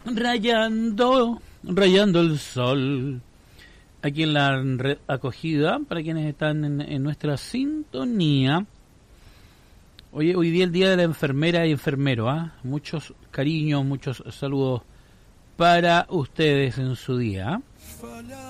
rayando el sol. Aquí en la red acogida, para quienes están en nuestra sintonía. Hoy día el día de la enfermera y enfermero, muchos cariños, muchos saludos para ustedes en su día.